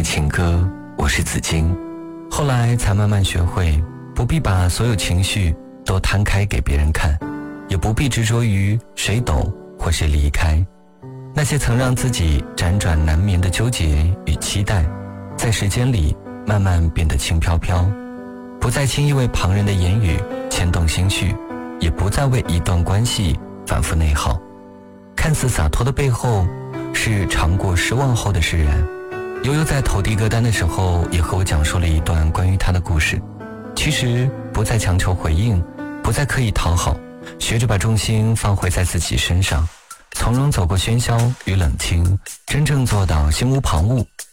情歌，我是子金。后来才慢慢学会，不必把所有情绪都摊开给别人看，也不必执着于谁懂或谁离开。那些曾让自己辗转难眠的纠结与期待，在时间里慢慢变得轻飘飘，不再轻易为旁人的言语牵动心绪，也不再为一段关系反复内耗。看似洒脱的背后，是尝过失望后的释然。悠悠在投递歌单的时候，也和我讲述了一段关于他的故事。其实不再强求回应，不再刻意讨好，学着把重心放回在自己身上，从容走过喧嚣与冷清，真正做到心无旁骛，